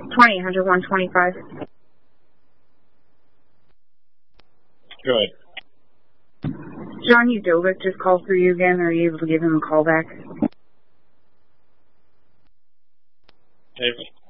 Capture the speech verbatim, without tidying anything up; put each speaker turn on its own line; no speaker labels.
twenty-eight hundred, one twenty-five.
Good.
John Udovic just called for you again. Are you able to give him a call back?
Hey.